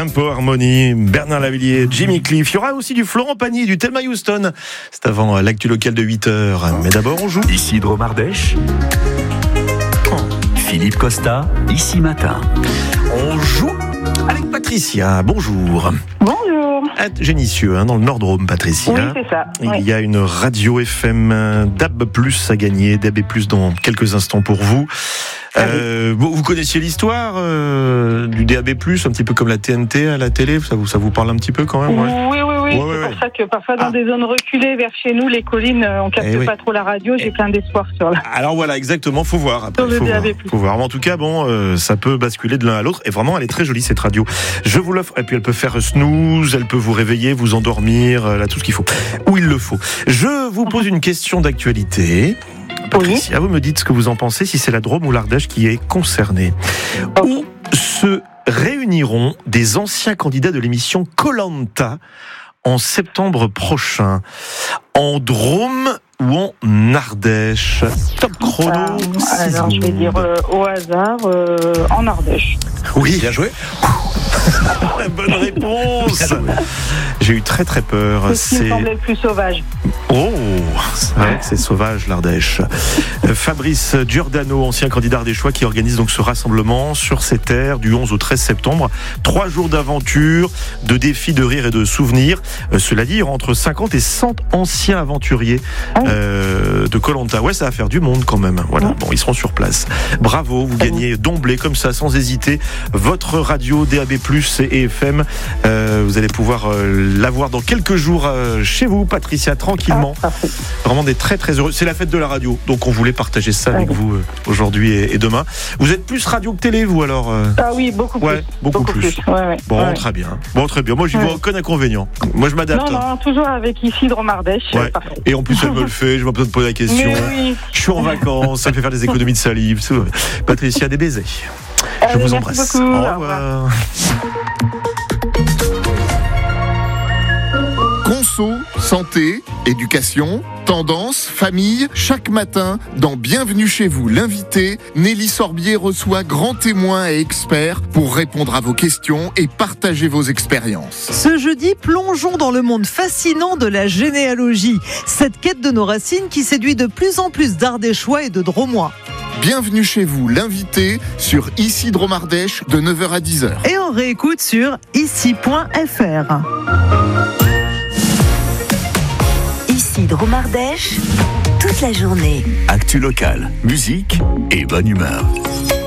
Tempo Harmony, Bernard Lavilliers, Jimmy Cliff. Il y aura aussi du Florent Pagny, du Thelma Houston. C'est avant l'actu local de 8h. Mais d'abord, on joue. Ici Dromardèche. Philippe Costa, ici matin. On joue avec Patricia. Bonjour. Bonjour. À Génissieux, dans le Nord-Drôme, Patricia. Oui, c'est ça. Il y a une radio FM DAB+ à gagner, DAB+ dans quelques instants pour vous. Vous connaissiez l'histoire du DAB+, un petit peu comme la TNT à la télé, ça vous parle un petit peu quand même? Oui. C'est pour ça que parfois dans des zones reculées vers chez nous, les collines, on capte pas trop la radio. J'ai plein d'espoir sur la. Alors voilà, exactement, faut voir. Après, Sur le DAB+. Faut voir. Mais en tout cas, ça peut basculer de l'un à l'autre. Et vraiment, elle est très jolie cette radio. Je vous l'offre. Et puis elle peut faire snooze, elle peut vous réveiller, vous endormir, là tout ce qu'il faut, où il le faut. Je vous pose une question d'actualité. Patricia, vous me dites ce que vous en pensez, si c'est la Drôme ou l'Ardèche qui est concernée. Où se réuniront des anciens candidats de l'émission Koh-Lanta en septembre prochain? En Drôme ou en Ardèche? Top chrono. Alors je vais dire au hasard en Ardèche. Oui, bien joué. Bonne réponse. J'ai eu très très peur. C'est ce qui me semblait le plus sauvage. Oh, c'est vrai que c'est sauvage l'Ardèche. Fabrice Giordano, ancien candidat ardéchois, qui organise donc ce rassemblement sur ces terres du 11 au 13 septembre. 3 jours d'aventure, de défis, de rire et de souvenirs. Cela dit, il y aura entre 50 et 100 anciens aventuriers de Koh-Lanta. Ouais, ça va faire du monde quand même. Voilà, bon, ils seront sur place. Bravo, vous gagnez d'emblée, comme ça, sans hésiter, votre radio DAB+ et FM. Vous allez pouvoir l'avoir dans quelques jours chez vous, Patricia, tranquillement. Vraiment des très très heureux. C'est la fête de la radio, donc on voulait partager ça avec vous aujourd'hui et demain. Vous êtes plus radio que télé, vous alors? Ah oui, beaucoup plus. Beaucoup plus. Bon, très bien. Moi, j'y vois aucun inconvénient. Moi, je m'adapte. Non, toujours avec ici Dromardèche. Et en plus, elle me le fait. Je n'ai pas besoin de poser la question. Oui. Je suis en vacances. Ça me fait faire des économies de salive. Patricia, des baisers. Je vous embrasse. Merci beaucoup. Au revoir. Conso, santé, éducation, tendance, famille, chaque matin, dans Bienvenue chez vous, l'invité, Nelly Sorbier reçoit grands témoins et experts pour répondre à vos questions et partager vos expériences. Ce jeudi, plongeons dans le monde fascinant de la généalogie. Cette quête de nos racines qui séduit de plus en plus d'Ardéchois et de Dromois. Bienvenue chez vous, l'invité, sur Ici Dromardèche, de 9h à 10h. Et on réécoute sur ici.fr. Ici Dromardèche, toute la journée. Actu local, musique et bonne humeur.